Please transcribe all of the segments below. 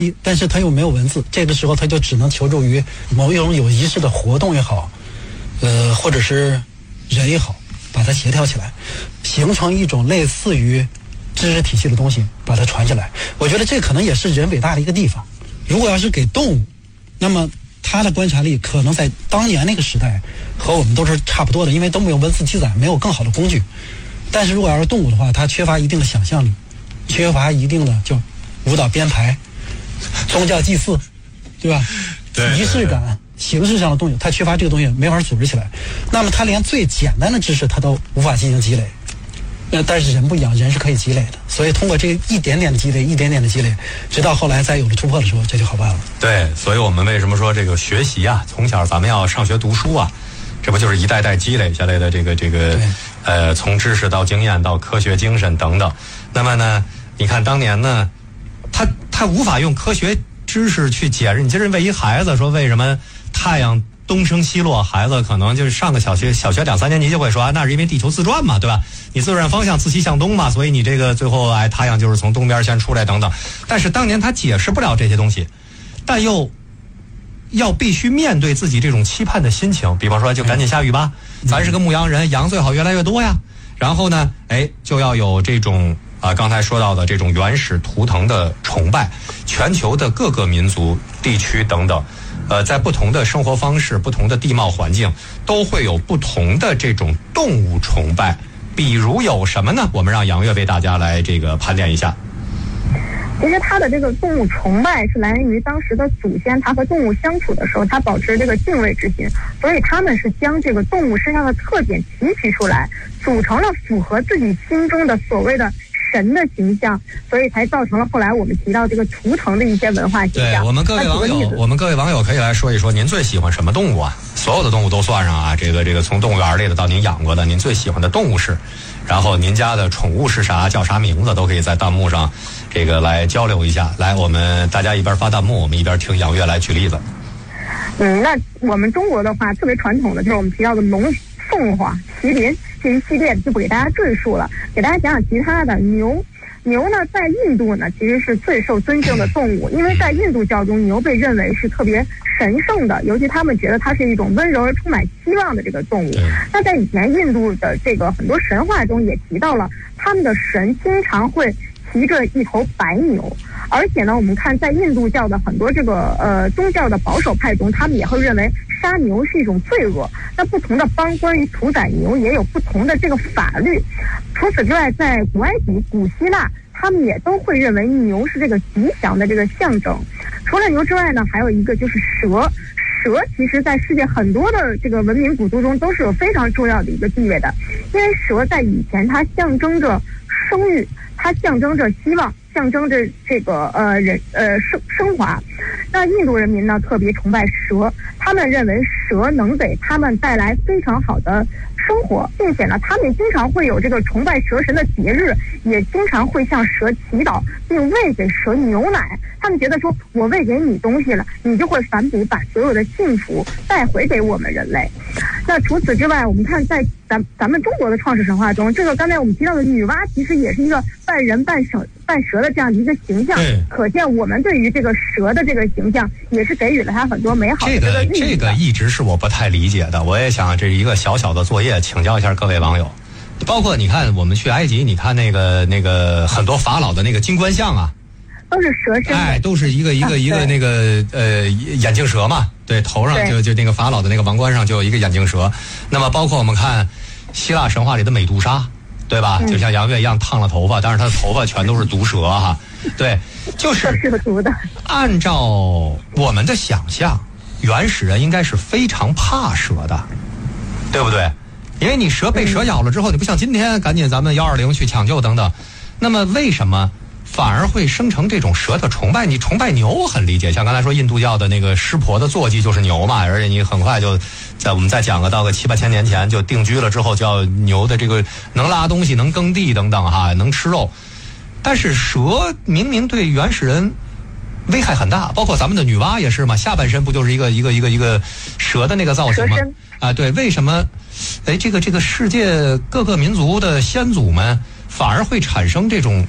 但是它又没有文字，这个时候它就只能求助于某一种有仪式的活动也好，或者是人也好，把它协调起来，形成一种类似于知识体系的东西，把它传下来。我觉得这可能也是人伟大的一个地方。如果要是给动物，那么它的观察力可能在当年那个时代和我们都是差不多的，因为都没有文字记载，没有更好的工具。但是如果要是动物的话，它缺乏一定的想象力，缺乏一定的就舞蹈编排、宗教祭祀，对吧？ 对， 仪式感、形式上的东西，它缺乏这个东西，没法组织起来。那么它连最简单的知识它都无法进行积累。但是人不一样，人是可以积累的，所以通过这一点点的积累，一点点的积累，直到后来再有了突破的时候，这就好办了。 对，所以我们为什么说这个学习啊，从小咱们要上学读书啊，这不就是一代代积累下来的这个从知识到经验到科学精神等等。那么呢，你看当年呢，他无法用科学知识去解释。你就是问一孩子说为什么太阳东升西落，孩子可能就是上个小学2-3年级就会说那是因为地球自转嘛，对吧？你自转方向自西向东嘛，所以你这个最后太阳就是从东边先出来等等。但是当年他解释不了这些东西，但又要必须面对自己这种期盼的心情。比方说就赶紧下雨吧，咱是个牧羊人，羊最好越来越多呀。然后呢就要有这种刚才说到的这种原始图腾的崇拜。全球的各个民族地区等等在不同的生活方式、不同的地貌环境，都会有不同的这种动物崇拜。比如有什么呢？我们让杨月为大家来这个盘点一下。 其实他的这个动物崇拜是来源于当时的祖先，他和动物相处的时候，他保持这个敬畏之心，所以他们是将这个动物身上的特点提取出来，组成了符合自己心中的所谓的神的形象，所以才造成了后来我们提到这个图腾的一些文化形象。 对，我们各位网友可以来说一说，您最喜欢什么动物啊？所有的动物都算上啊，这个从动物园里的到您养过的，您最喜欢的动物是？然后您家的宠物是啥？叫啥名字？都可以在弹幕上这个来交流一下。来，我们大家一边发弹幕，我们一边听杨月来举例子。 那我们中国的话，特别传统的就是我们提到的龙、凤凰、麒麟这一系列，就不给大家赘述了，给大家讲讲其他的。牛呢，在印度呢，其实是最受尊敬的动物，因为在印度教中，牛被认为是特别神圣的，尤其他们觉得它是一种温柔而充满希望的这个动物。那在以前印度的这个很多神话中也提到了，他们的神经常会骑着一头白牛，而且呢，我们看在印度教的很多这个宗教的保守派中，他们也会认为杀牛是一种罪恶。那不同的邦关于屠宰牛也有不同的这个法律。除此之外，在古埃及、古希腊，他们也都会认为牛是这个吉祥的这个象征。除了牛之外呢，还有一个就是蛇。蛇其实在世界很多的这个文明古都中都是有非常重要的一个地位的，因为蛇在以前它象征着生育，它象征着希望，象征着这个升华。那印度人民呢特别崇拜蛇，他们认为蛇能给他们带来非常好的生活，并且呢他们经常会有这个崇拜蛇神的节日，也经常会向蛇祈祷，并喂给蛇牛奶。他们觉得说，我喂给你东西了，你就会反哺，把所有的幸福带回给我们人类。那除此之外，我们看在咱们中国的创世神话中，这个刚才我们提到的女娲，其实也是一个半人半蛇的这样的一个形象，可见我们对于这个蛇的这个形象也是给予了它很多美好的这个寓意。 这个一直是我不太理解的，我也想这是一个小小的作业，请教一下各位网友。包括你看我们去埃及，你看那个很多法老的那个金冠像啊， 都是蛇身， 都是一个那个眼镜蛇嘛，对，头上就那个法老的那个王冠上就有一个眼镜蛇。那么包括我们看希腊神话里的美杜莎，对吧？就像杨月一样烫了头发，但是她的头发全都是毒蛇哈。对，就是按照我们的想象，原始人应该是非常怕蛇的，对不对？因为你被蛇咬了之后，你不像今天赶紧咱们120去抢救等等。那么为什么反而会生成这种蛇的崇拜？你崇拜牛我很理解，像刚才说印度教的那个湿婆的坐骑就是牛嘛，而且你很快就我们再讲到个7-8千年前就定居了之后，叫牛的这个能拉东西、能耕地等等哈，能吃肉。但是蛇明明对原始人危害很大，包括咱们的女娲也是嘛，下半身不就是一个蛇的那个造型吗？啊，对，为什么？这个世界各个民族的先祖们反而会产生这种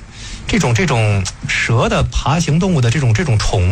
这种蛇的爬行动物的这种宠